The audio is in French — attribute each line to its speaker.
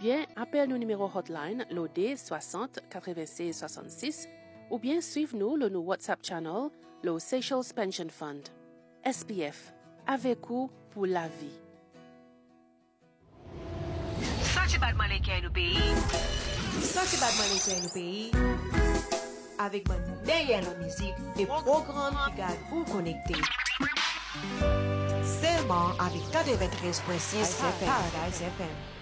Speaker 1: bien, appelle nos numéros hotline l'OD 60 96 66 ou bien suive-nous le nous WhatsApp channel, le Seychelles Pension Fund. SPF, avec vous pour la vie.
Speaker 2: Ça, c'est pas de monnaie qui est au pays. Ça, c'est pas de monnaie qui est au pays. Avec mon meilleure la musique et programme qui garde vous connecté. Seulement avec 93.6 Paradise FM.